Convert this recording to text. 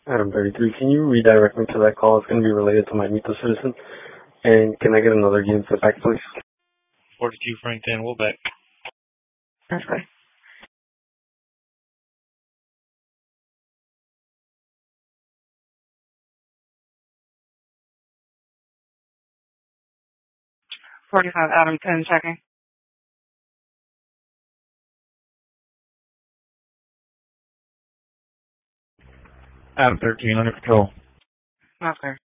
Adam 33, can you redirect me to that call? It's going to be related to my Mito Citizen. And can I get another game for back, please? 42 Frank 10, we'll back. That's right. $45 Adam 10 checking. Adam 13, under control. Okay.